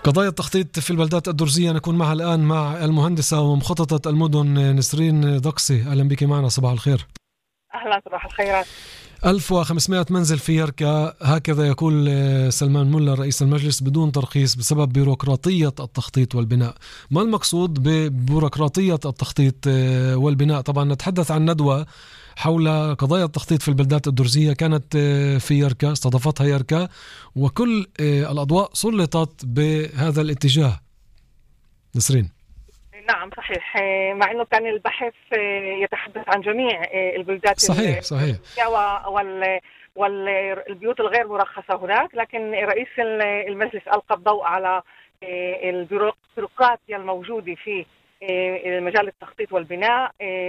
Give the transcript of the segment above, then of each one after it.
قضايا التخطيط في البلدات الدرزية نكون معها الآن مع المهندسة ومخططة المدن نسرين دقسي. أهلا بك معنا، صباح الخير. أهلا، صباح الخيرات. 1500 منزل في يركا، هكذا يقول سلمان مولر رئيس المجلس، بدون ترخيص بسبب بيروقراطية التخطيط والبناء. ما المقصود ببيروقراطية التخطيط والبناء؟ طبعا نتحدث عن ندوة حول قضايا التخطيط في البلدات الدرزية، كانت في يركا، استضافتها يركا، وكل الأضواء سلطت بهذا الاتجاه. نسرين. نعم صحيح، مع أنه كان البحث يتحدث عن جميع البلدات صحيح والبيوت الغير مرخصة هناك، لكن رئيس المجلس ألقى الضوء على البيروقراطية الموجودة في مجال التخطيط والبناء.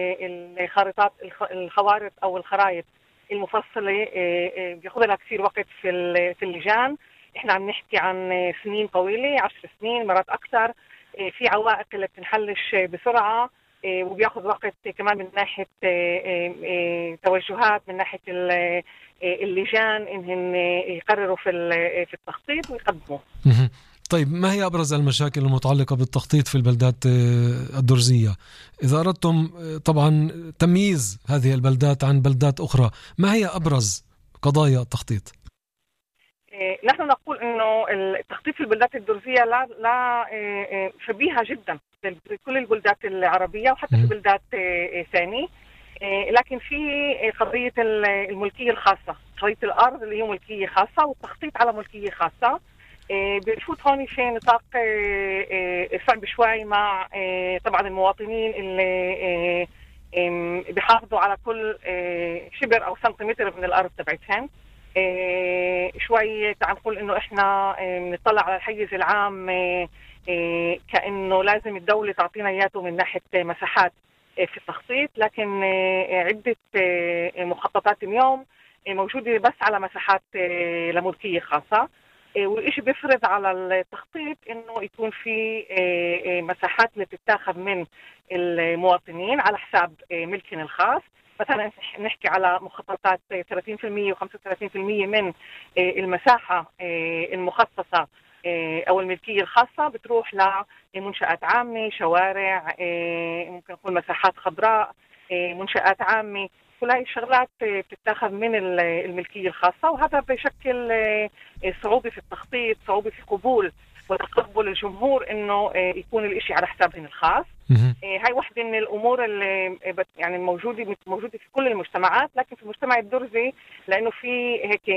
الخوارط أو الخرائط المفصلة بيأخذ لها كثير وقت في اللجان. احنا عم نحكي عن سنين طويلة، 10 سنين مرات أكثر. في عوائق اللي بتنحلش بسرعة، وبياخذ وقت كمان من ناحية توجهات من ناحية اللجان إنهم يقرروا في التخطيط ويقدموا. طيب، ما هي أبرز المشاكل المتعلقة بالتخطيط في البلدات الدرزية؟ إذا أردتم طبعا تمييز هذه البلدات عن بلدات أخرى، ما هي أبرز قضايا التخطيط؟ نحن نقول إنه التخطيط في البلدات الدرزية لا شبيهة جدا بكل البلدات العربية وحتى في بلدات ثانية، لكن في قضية الملكية الخاصة، قضية الأرض اللي هي ملكية خاصة والتخطيط على ملكية خاصة. بنفوت هون في نطاق صعب شوي مع طبعا المواطنين اللي بيحافظوا على كل شبر أو سنتيمتر من الأرض تبعتهم. شوي تعال نقول إنه إحنا نطلع على الحيز العام كأنه لازم الدولة تعطينا إياه من ناحية مساحات في التخطيط، لكن عدة مخططات اليوم موجودة بس على مساحات لملكية خاصة، والإشي بيفرض على التخطيط إنه يكون في مساحات اللي تتاخذ من المواطنين على حساب ملكهم الخاص. مثلا نحكي على مخططات 30% و35% من المساحة المخصصة أو الملكية الخاصة بتروح لمنشآت عامة، شوارع، ممكن نقول مساحات خضراء، منشآت عامة. كل هاي الشغلات بتتاخذ من الملكية الخاصة، وهذا بيشكل صعوبة في التخطيط، صعوبة في قبول وتقبل الجمهور إنه يكون الإشي على حسابهم الخاص. هاي واحدة من الأمور اللي يعني موجودة في كل المجتمعات، لكن في المجتمع الدرزي لأنه في هيك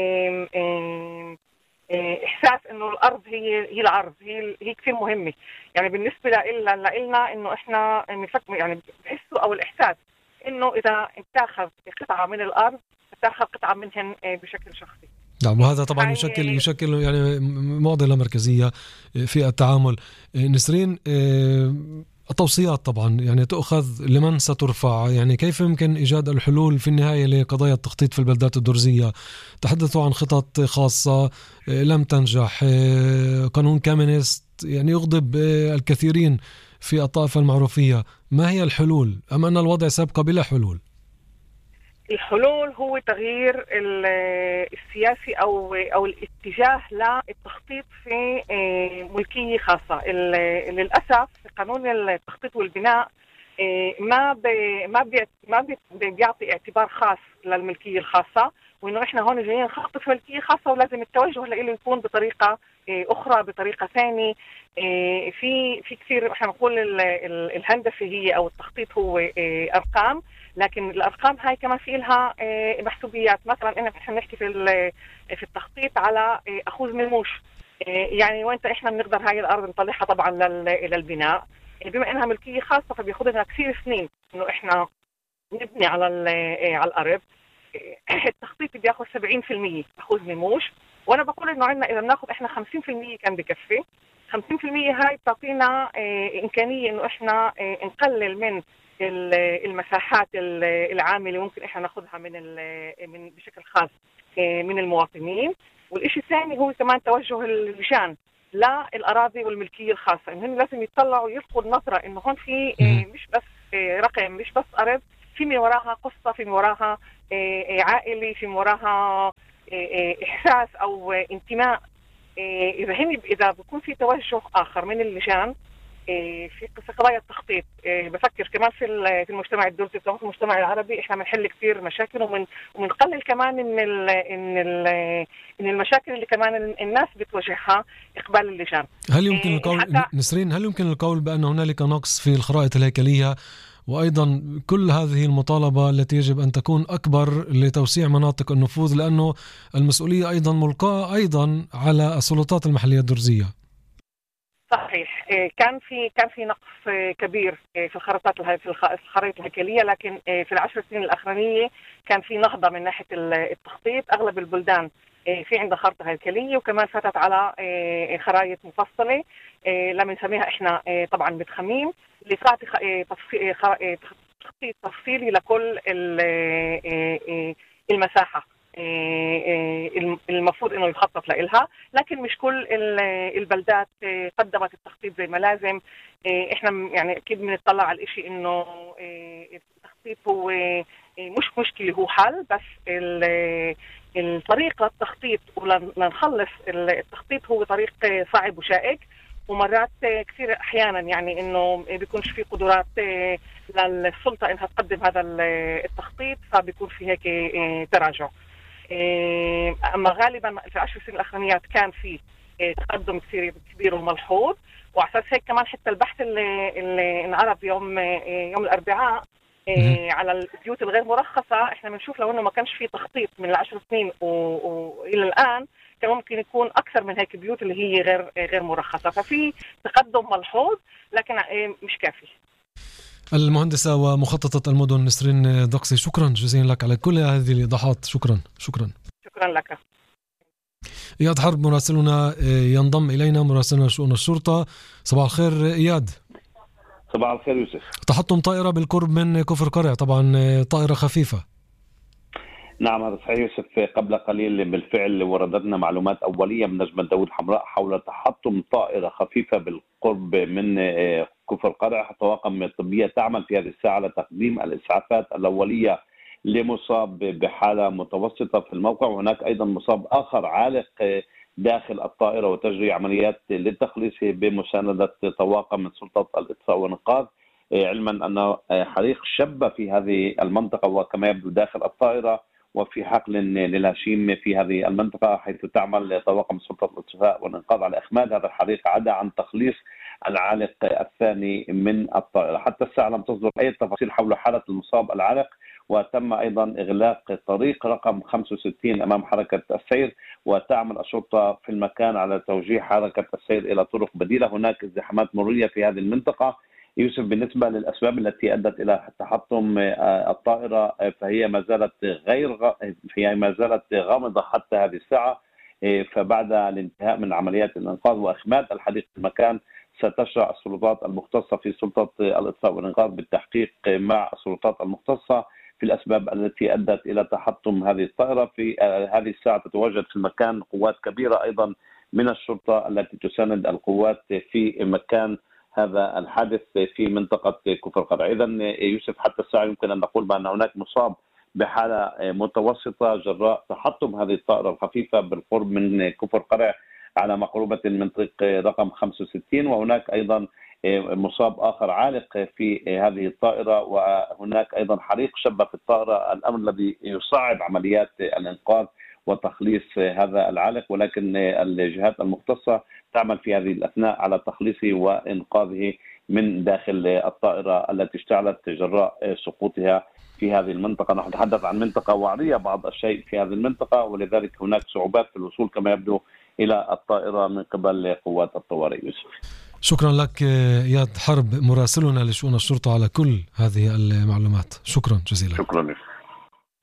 إحساس إنه الأرض هي العرض، هي كثير مهمة. يعني بالنسبة لنا إنه إحنا يعني بحسوا أو الإحساس إنه إذا انتاخذ قطعة من الأرض تاخذ قطعة منهن بشكل شخصي. نعم، وهذا طبعا يشكل يعني معضلة مركزية في التعامل. نسرين، التوصيات طبعا يعني تؤخذ لمن سترفع، يعني كيف يمكن إيجاد الحلول في النهاية لقضايا التخطيط في البلدات الدرزية؟ تحدثوا عن خطط خاصة لم تنجح، قانون كامينست يعني يغضب الكثيرين في الطائفة المعروفية. ما هي الحلول أم أن الوضع سيبقى بلا حلول؟ الحلول هو تغيير السياسي أو الاتجاه للتخطيط في ملكية خاصة. للأسف قانون التخطيط والبناء ما بيعطي اعتبار خاص للملكية الخاصة، وإنه إحنا هون جايين نخطط في ملكية خاصة ولازم التوجه له يكون بطريقة أخرى، بطريقة ثانية. في كثير إحنا نقول الهندسة هي أو التخطيط هو أرقام، لكن الأرقام هاي كمان في لها محسوبيات. مثلا إحنا نحكي في التخطيط على أخوذ ملموش، يعني وين إحنا بنقدر هاي الأرض نطلعها طبعا للبناء. بما إنها ملكية خاصة فبيأخذ لنا كثير سنين إنه إحنا نبني على الأرض. التخطيط بياخذ 70% أخوذ ملموش، وأنا بقول إنه عندنا إذا بناخذ إحنا 50% كان بكفي. 50% هاي بتعطينا إمكانية إنه إحنا نقلل من المساحات العامة اللي ممكن إحنا ناخذها من بشكل خاص من المواطنين. والإشي الثاني هو كمان توجه اللجان للأراضي والملكية الخاصة، إنهم لازم يطلعوا يلقوا النظرة إنه هون في مش بس رقم، مش بس أرض، في من وراها قصة، في من وراها عائلة، في من وراها إحساس أو انتماء إذا بكون في توجه آخر من اللجان في قضايا التخطيط، بفكر كمان في المجتمع الدولي وفي المجتمع العربي احنا بنحل كثير مشاكل ومنقلل كمان ان المشاكل اللي كمان الناس بتواجهها اقبال اللجان. هل يمكن القول نسرين، هل يمكن القول بأن هنالك نقص في الخرائط الهيكلية، وأيضا كل هذه المطالبة التي يجب أن تكون أكبر لتوسيع مناطق النفوذ، لأنه المسؤولية أيضا ملقاة أيضا على السلطات المحلية الدرزية؟ صحيح، كان في نقص كبير في الخرائط الهيكلية، لكن في ال10 سنين الأخرانية كان في نهضة من ناحية التخطيط. أغلب البلدان في عندها خريطة هيكلية، وكمان فتت على خرائط مفصلة لما نسميها احنا طبعا بتخميم، اللي تعطي تخطيط تفصيلي لكل المساحة المفروض انه يخطط لها. لكن مش كل البلدات قدمت التخطيط زي ما لازم. احنا يعني اكيد بنطلع على الاشي انه التخطيط هو مش مشكلة، هو حل، بس الطريقة التخطيط ولنخلص التخطيط هو طريق صعب وشائك، ومرات كثير احيانا يعني انه بيكونش في قدرات للسلطة انها تقدم هذا التخطيط، فبيكون في هيك تراجع. اما غالبا في 10 سنين الاخرانيات كان في تقدم كبير وملحوظ، وعلى اساس هيك كمان حتى البحث اللي انعرض يوم الاربعاء على البيوت الغير مرخصه، احنا بنشوف لو انه ما كانش في تخطيط من 10 سنين والى الان كان ممكن يكون اكثر من هيك بيوت اللي هي غير مرخصه. ففي تقدم ملحوظ لكن مش كافي. المهندسة ومخططة المدن نسرين دقسي، شكرا جزيلا لك على كل هذه الإيضاحات. شكرا لك. إياد حرب مراسلنا ينضم إلينا، مراسلنا شؤون الشرطة. صباح الخير إياد. صباح الخير يوسف. تحطم طائرة بالقرب من كفر قرع، طبعا طائرة خفيفة. نعم هذا صحيح يوسف. قبل قليل بالفعل وردتنا معلومات أولية من نجمة داود الحمراء حول تحطم طائرة خفيفة بالقرب من كفر قرع. طواقم طبية تعمل في هذه الساعة على تقديم الإسعافات الأولية لمصاب بحالة متوسطة في الموقع، وهناك أيضا مصاب آخر عالق داخل الطائرة وتجري عمليات لتخليصه بمساندة طواقم من سلطة الإطفاء والإنقاذ، علما أن حريق شب في هذه المنطقة وكما يبدو داخل الطائرة وفي حقل للهشيم في هذه المنطقة، حيث تعمل طواقم سلطة الإطفاء والإنقاذ على إخماد هذا الحريق عدا عن تخليص العالق الثاني من الطائرة. حتى الساعة لم تصدر أي تفاصيل حول حالة المصاب العالق، وتم أيضا إغلاق طريق رقم 65 أمام حركة السير، وتعمل الشرطة في المكان على توجيه حركة السير إلى طرق بديلة. هناك ازدحامات مرورية في هذه المنطقة يوسف. بالنسبة للأسباب التي أدت إلى تحطم الطائرة فهي ما زالت غامضة حتى هذه الساعة، فبعد الانتهاء من عمليات الإنقاذ وإخماد الحريق في المكان ستشرع السلطات المختصة في سلطة الإطفاء والإنقاذ بالتحقيق مع السلطات المختصة في الأسباب التي أدت إلى تحطم هذه الطائرة. في هذه الساعة تتواجد في المكان قوات كبيرة أيضا من الشرطة التي تساند القوات في مكان هذا الحادث في منطقة كفر قرع. إذن يوسف حتى الساعة يمكن أن نقول بأن هناك مصاب بحالة متوسطة جراء تحطم هذه الطائرة الخفيفة بالقرب من كفر قرع على مقربة من طريق رقم 65، وهناك أيضا مصاب آخر عالق في هذه الطائرة، وهناك أيضا حريق شب في الطائرة، الأمر الذي يصعب عمليات الإنقاذ وتخليص هذا العالق، ولكن الجهات المختصة تعمل في هذه الأثناء على تخليصه وإنقاذه من داخل الطائرة التي اشتعلت جراء سقوطها في هذه المنطقة. نحن نتحدث عن منطقة وعرية بعض الشيء في هذه المنطقة، ولذلك هناك صعوبات في الوصول كما يبدو إلى الطائرة من قبل قوات الطوارئ. يوسف شكرا لك إياد حرب مراسلنا لشؤون الشرطة على كل هذه المعلومات. شكرا جزيلا. شكرا.